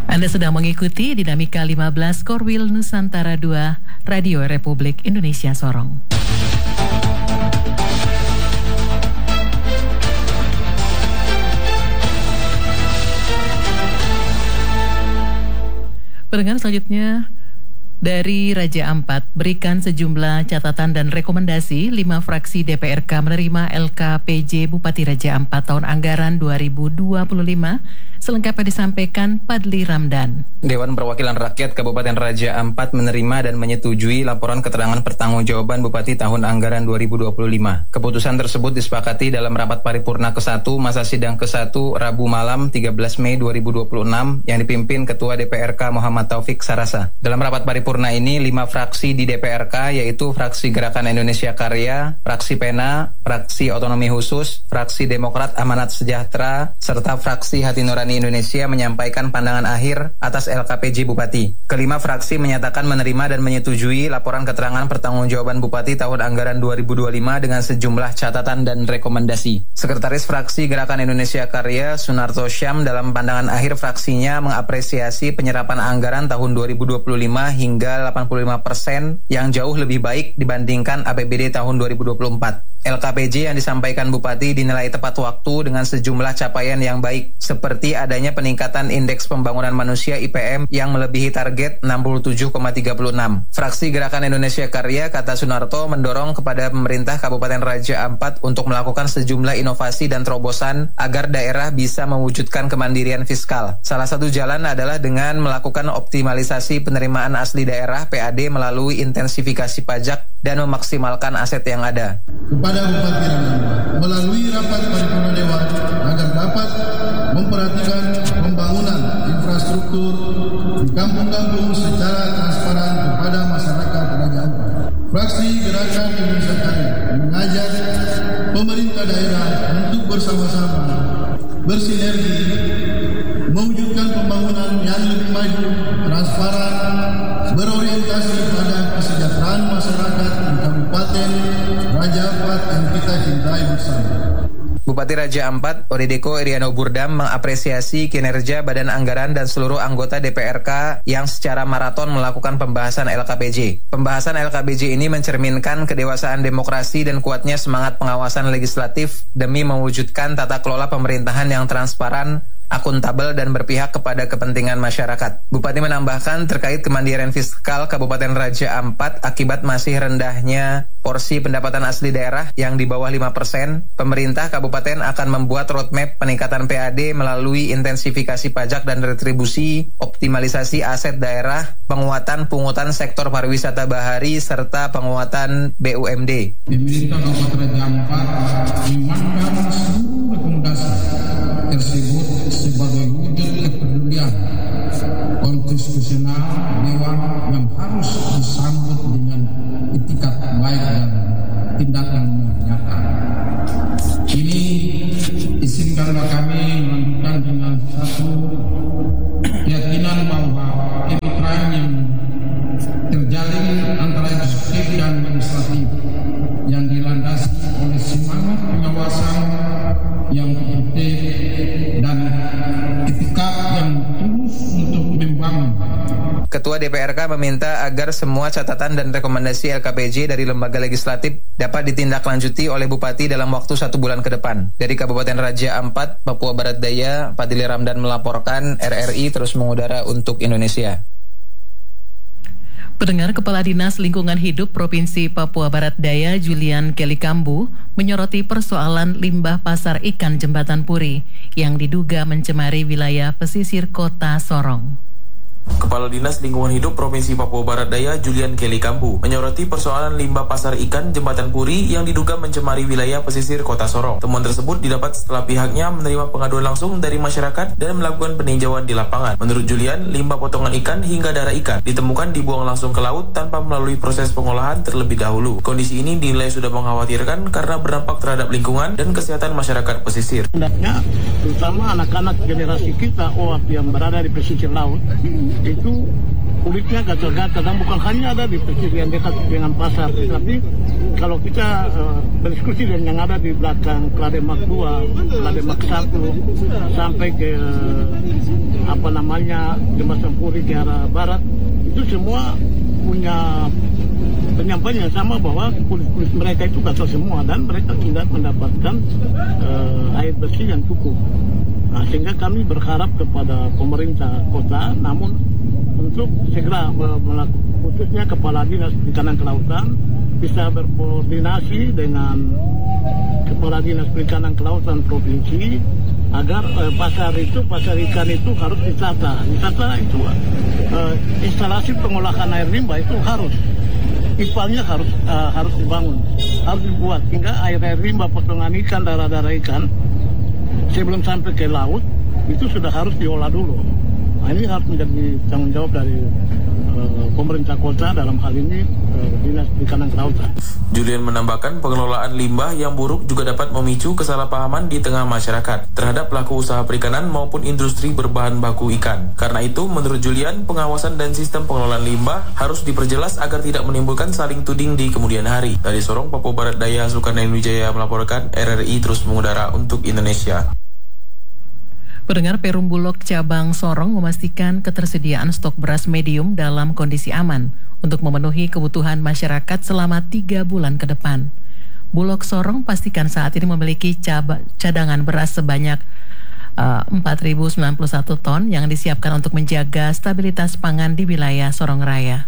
Anda sedang mengikuti Dinamika 15 Korwil Nusantara 2 Radio Republik Indonesia Sorong. Pendengar, selanjutnya dari Raja Ampat, berikan sejumlah catatan dan rekomendasi 5 fraksi DPRK menerima LKPJ Bupati Raja Ampat tahun anggaran 2025. Selengkapnya disampaikan Padli Ramdan. Dewan Perwakilan Rakyat Kabupaten Raja Ampat menerima dan menyetujui laporan keterangan pertanggungjawaban Bupati tahun anggaran 2025. Keputusan tersebut disepakati dalam rapat paripurna ke-1 masa sidang ke-1 Rabu malam 13 Mei 2026 yang dipimpin Ketua DPRK Muhammad Taufik Sarasa. Dalam rapat paripurna ini 5 fraksi di DPRK yaitu Fraksi Gerakan Indonesia Karya, Fraksi PENA, Fraksi Otonomi Khusus, Fraksi Demokrat Amanat Sejahtera, serta Fraksi Hati Nurani Indonesia menyampaikan pandangan akhir atas LKPJ Bupati. Kelima fraksi menyatakan menerima dan menyetujui laporan keterangan pertanggungjawaban Bupati tahun anggaran 2025 dengan sejumlah catatan dan rekomendasi. Sekretaris Fraksi Gerakan Indonesia Karya Sunarto Syam dalam pandangan akhir fraksinya mengapresiasi penyerapan anggaran tahun 2025 hingga 85% yang jauh lebih baik dibandingkan APBD tahun 2024. LKPJ yang disampaikan Bupati dinilai tepat waktu dengan sejumlah capaian yang baik, seperti adanya peningkatan indeks pembangunan manusia IPM yang melebihi target 67,36. Fraksi Gerakan Indonesia Karya, kata Sunarto, mendorong kepada pemerintah Kabupaten Raja Ampat untuk melakukan sejumlah inovasi dan terobosan agar daerah bisa mewujudkan kemandirian fiskal. Salah satu jalan adalah dengan melakukan optimalisasi penerimaan asli daerah PAD melalui intensifikasi pajak dan memaksimalkan aset yang ada. Kepada Bupati Raja Ampat melalui rapat paripurna Dewan agar dapat memperhatikan pembangunan infrastruktur di kampung-kampung secara transparan kepada masyarakat Raja Ampat. Fraksi Gerakan Indonesia Karya mengajak pemerintah daerah untuk bersama-sama bersinergi mewujudkan pembangunan yang lebih maju, transparan, berorientasi pada kesejahteraan masyarakat di Kabupaten Raja Ampat yang kita cintai bersama. Bupati Raja Ampat, Odedeko Iriano Burdam mengapresiasi kinerja Badan Anggaran dan seluruh anggota DPRK yang secara maraton melakukan pembahasan LKPJ. Pembahasan LKPJ ini mencerminkan kedewasaan demokrasi dan kuatnya semangat pengawasan legislatif demi mewujudkan tata kelola pemerintahan yang transparan, akuntabel dan berpihak kepada kepentingan masyarakat. Bupati menambahkan terkait kemandirian fiskal Kabupaten Raja Ampat akibat masih rendahnya porsi pendapatan asli daerah yang di bawah 5%, pemerintah kabupaten akan membuat roadmap peningkatan PAD melalui intensifikasi pajak dan retribusi, optimalisasi aset daerah, penguatan pungutan sektor pariwisata bahari, serta penguatan BUMD. Pemerintah Kabupaten Raja Ampat memandang seluruh rekomendasi tersebut sebagai wujud kepedulian konstitusional Dewan yang harus disambut dengan itikat baik dan tindakan nyata. Ini izinkanlah kami melanjutkan dengan satu keyakinan bahwa kemitraan yang terjalin antara eksekutif dan legislatif yang dilandasi oleh semangat pengawasan yang produktif dan etika yang tulus untuk membangun. Ketua DPRK meminta agar semua catatan dan rekomendasi LKPJ dari lembaga legislatif dapat ditindaklanjuti oleh Bupati dalam waktu 1 bulan ke depan. Dari Kabupaten Raja Ampat, Papua Barat Daya, Padli Ramdan melaporkan. RRI terus mengudara untuk Indonesia. Pendengar, Kepala Dinas Lingkungan Hidup Provinsi Papua Barat Daya Julian Kelikambu menyoroti persoalan limbah pasar ikan Jembatan Puri yang diduga mencemari wilayah pesisir kota Sorong. Kepala Dinas Lingkungan Hidup Provinsi Papua Barat Daya Julian Kelikambu menyoroti persoalan limbah pasar ikan Jembatan Puri yang diduga mencemari wilayah pesisir kota Sorong. Temuan tersebut didapat setelah pihaknya menerima pengaduan langsung dari masyarakat dan melakukan peninjauan di lapangan. Menurut Julian, limbah potongan ikan hingga darah ikan ditemukan dibuang langsung ke laut tanpa melalui proses pengolahan terlebih dahulu. Kondisi ini dinilai sudah mengkhawatirkan karena berdampak terhadap lingkungan dan kesehatan masyarakat pesisir. Hendaknya, terutama anak-anak generasi kita yang berada di pesisir laut, itu kulitnya gatal-gatal dan bukan hanya ada di pesisir yang dekat dengan pasar, tapi kalau kita berdiskusi dengan yang ada di belakang Klademak 2, Klademak 1 sampai ke Jembatan Puri ke arah barat, itu semua punya penyampaian yang sama bahwa kulit mereka itu gatal semua dan mereka tidak mendapatkan air bersih yang cukup. Nah, sehingga kami berharap kepada pemerintah kota, namun untuk segera khususnya Kepala Dinas Perikanan Kelautan bisa berkoordinasi dengan Kepala Dinas Perikanan Kelautan Provinsi agar pasar ikan itu harus ditata itu instalasi pengolahan air limbah itu harus ipalnya harus dibangun, harus dibuat hingga air limbah potongan ikan, darah-darah ikan sebelum sampai ke laut itu sudah harus diolah dulu. Nah, ini harus menjadi tanggung jawab dari pemerintah kota, dalam hal ini Dinas Perikanan Kelautan. Julian menambahkan pengelolaan limbah yang buruk juga dapat memicu kesalahpahaman di tengah masyarakat terhadap pelaku usaha perikanan maupun industri berbahan baku ikan. Karena itu, menurut Julian, pengawasan dan sistem pengelolaan limbah harus diperjelas agar tidak menimbulkan saling tuding di kemudian hari. Dari Sorong, Papua Barat Daya, Zulkarnain Wijaya melaporkan. RRI terus mengudara untuk Indonesia. Pendengar, Perum Bulog Cabang Sorong memastikan ketersediaan stok beras medium dalam kondisi aman untuk memenuhi kebutuhan masyarakat selama 3 bulan ke depan. Bulog Sorong pastikan saat ini memiliki cadangan beras sebanyak 4.091 ton yang disiapkan untuk menjaga stabilitas pangan di wilayah Sorong Raya.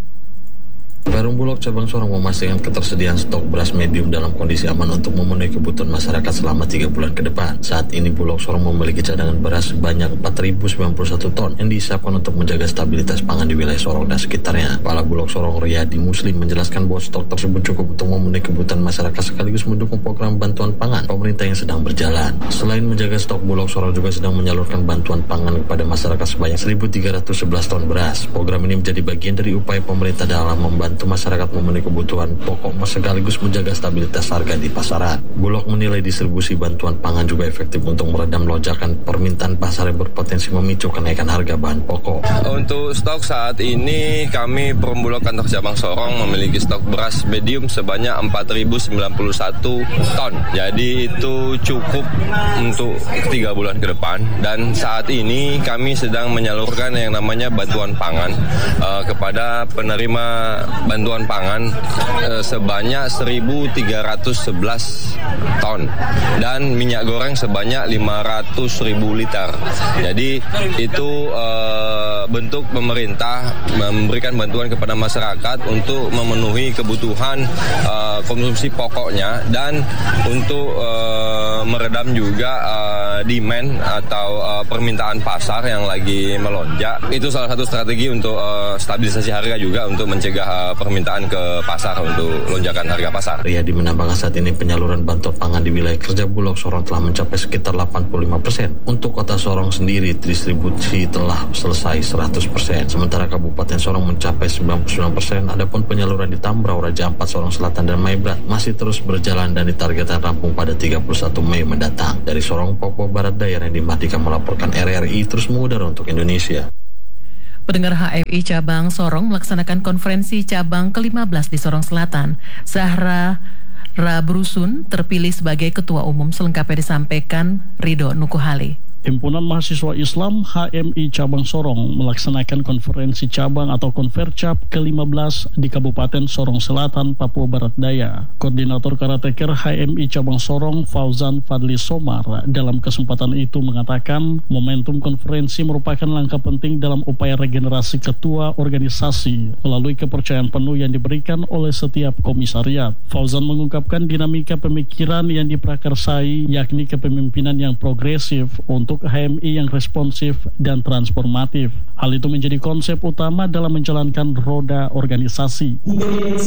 Perum Bulog Cabang Sorong memastikan ketersediaan stok beras medium dalam kondisi aman untuk memenuhi kebutuhan masyarakat selama 3 bulan ke depan. Saat ini Bulog Sorong memiliki cadangan beras sebanyak 4.091 ton yang disiapkan untuk menjaga stabilitas pangan di wilayah Sorong dan sekitarnya. Kepala Bulog Sorong Riyadi Muslim menjelaskan bahwa stok tersebut cukup untuk memenuhi kebutuhan masyarakat sekaligus mendukung program bantuan pangan pemerintah yang sedang berjalan. Selain menjaga stok, Bulog Sorong juga sedang menyalurkan bantuan pangan kepada masyarakat sebanyak 1.311 ton beras. Program ini menjadi bagian dari upaya pemerintah dalam membantu masyarakat memenuhi kebutuhan pokok sekaligus menjaga stabilitas harga di pasaran. Bulog menilai distribusi bantuan pangan juga efektif untuk meredam lonjakan permintaan pasar yang berpotensi memicu kenaikan harga bahan pokok. Untuk stok saat ini kami Perum Bulog Kantor Cabang Sorong memiliki stok beras medium sebanyak 4.091 ton. Jadi itu cukup untuk 3 bulan ke depan, dan saat ini kami sedang menyalurkan yang namanya bantuan pangan kepada penerima bantuan pangan sebanyak 1.311 ton dan minyak goreng sebanyak 500.000 liter. Jadi itu bentuk pemerintah memberikan bantuan kepada masyarakat untuk memenuhi kebutuhan konsumsi pokoknya dan untuk meredam juga demand atau permintaan pasar yang lagi melonjak. Itu salah satu strategi untuk stabilisasi harga juga untuk mencegah permintaan ke pasar untuk lonjakan harga pasar. Riyadi menambahkan saat ini penyaluran bantuan pangan di wilayah kerja Bulog Sorong telah mencapai sekitar 85%. Untuk kota Sorong sendiri, distribusi telah selesai 100%. Sementara Kabupaten Sorong mencapai 99%. Adapun penyaluran di Tambrau, Raja Ampat, Sorong Selatan, dan Maibrat masih terus berjalan dan ditargetkan rampung pada 31 Mei mendatang. Dari Sorong, Papua Barat Daya, Randy Mardika melaporkan. RRI terus mengudara untuk Indonesia. Pendengar, HMI Cabang Sorong melaksanakan konferensi cabang ke-15 di Sorong Selatan. Zahra Rabrusun terpilih sebagai Ketua Umum, selengkapnya disampaikan Ridho Nukuhali. Himpunan Mahasiswa Islam HMI Cabang Sorong melaksanakan konferensi cabang atau Konfercap ke-15 di Kabupaten Sorong Selatan, Papua Barat Daya. Koordinator Karateker HMI Cabang Sorong, Fauzan Fadli Somar, dalam kesempatan itu mengatakan momentum konferensi merupakan langkah penting dalam upaya regenerasi ketua organisasi melalui kepercayaan penuh yang diberikan oleh setiap komisariat. Fauzan mengungkapkan dinamika pemikiran yang diprakarsai, yakni kepemimpinan yang progresif untuk HMI yang responsif dan transformatif. Hal itu menjadi konsep utama dalam menjalankan roda organisasi.